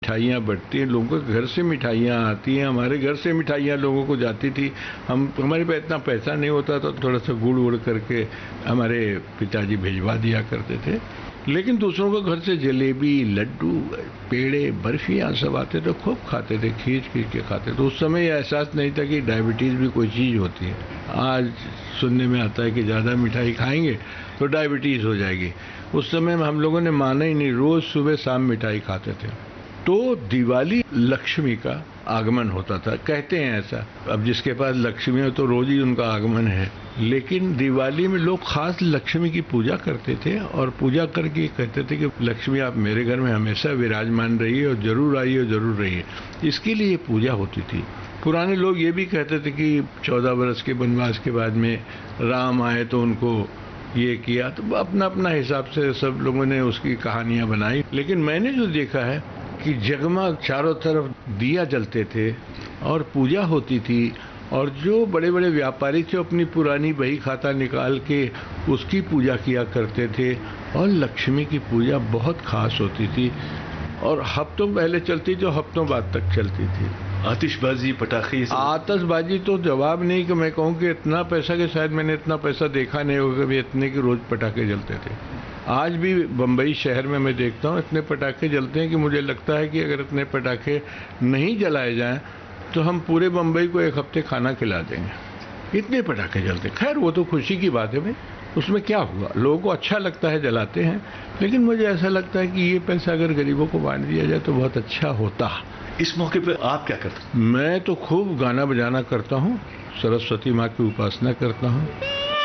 मिठाइयाँ बंटती हैं, लोगों के घर से मिठाइयाँ आती हैं, हमारे घर से मिठाइयाँ लोगों को जाती थी। हमारे पास इतना पैसा नहीं होता तो थोड़ा सा गुड़ उड़ करके हमारे पिताजी भिजवा दिया करते थे। लेकिन दूसरों के घर से जलेबी, लड्डू, पेड़े, बर्फियाँ सब आते थे, खूब खाते थे, खींच खींच के खाते थे। उस समय यह एहसास नहीं था कि डायबिटीज़ भी कोई चीज़ होती है। आज सुनने में आता है कि ज़्यादा मिठाई खाएंगे तो डायबिटीज़ हो जाएगी। उस समय हम लोगों ने माना ही नहीं, रोज़ सुबह शाम मिठाई खाते थे। तो दिवाली लक्ष्मी का आगमन होता था, कहते हैं ऐसा। अब जिसके पास लक्ष्मी हो तो रोज ही उनका आगमन है, लेकिन दिवाली में लोग खास लक्ष्मी की पूजा करते थे और पूजा करके कहते थे कि लक्ष्मी आप मेरे घर में हमेशा विराजमान रहिए और जरूर आइए और जरूर रहिए। इसके लिए पूजा होती थी। पुराने लोग ये भी कहते थे कि 14 वर्ष के वनवास के बाद में राम आए तो उनको ये किया, तो अपना अपना हिसाब से सब लोगों ने उसकी कहानियां बनाई। लेकिन मैंने जो देखा है कि जगमग चारों तरफ दिया जलते थे और पूजा होती थी, और जो बड़े बड़े व्यापारी थे अपनी पुरानी बही खाता निकाल के उसकी पूजा किया करते थे। और लक्ष्मी की पूजा बहुत खास होती थी और हफ्तों पहले चलती थी, हफ्तों बाद तक चलती थी। आतिशबाजी, पटाखे, आतिशबाजी तो जवाब नहीं कि मैं कहूँ कि इतना पैसा, कि शायद मैंने इतना पैसा देखा नहीं होगा कभी इतने कि रोज पटाखे जलते थे। आज भी बम्बई शहर में मैं देखता हूँ इतने पटाखे जलते हैं कि मुझे लगता है कि अगर इतने पटाखे नहीं जलाए जाएं तो हम पूरे बम्बई को एक हफ्ते खाना खिला देंगे, इतने पटाखे जलते। खैर वो तो खुशी की बात है भाई, उसमें क्या हुआ, लोगों को अच्छा लगता है, जलाते हैं। लेकिन मुझे ऐसा लगता है कि ये पैसा अगर गरीबों को बांट दिया जाए तो बहुत अच्छा होता। इस मौके पर आप क्या करते हैं? मैं तो खूब गाना बजाना करता हूँ, सरस्वती माँ की उपासना करता हूँ।